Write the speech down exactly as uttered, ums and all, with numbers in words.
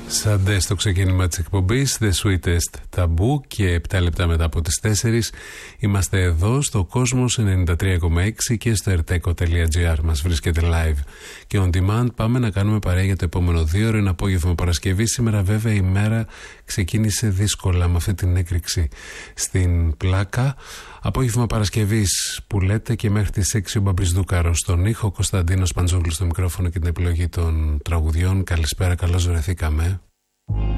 Σαντέ στο ξεκίνημα της εκπομπής The Sweetest Taboo και επτά λεπτά μετά από τις τέσσερις είμαστε εδώ στο Κόσμος ενενήντα τρία κόμμα έξι και στο erteco τελεία gr μας βρίσκεται live και on demand. Πάμε να κάνουμε παρέα για το επόμενο δύο ώρο, είναι απόγευμα Παρασκευή. Σήμερα βέβαια η μέρα ξεκίνησε δύσκολα με αυτή την έκρηξη στην πλάκα. Απόγευμα Παρασκευής που λέτε και μέχρι τις έξι ο Μπαμπής Δούκαρος στον ήχο, ο Κωνσταντίνος Παντζόγλου στο μικρόφωνο και την επιλογή των τραγουδιών. Καλησπέρα, καλώς βρεθήκαμε.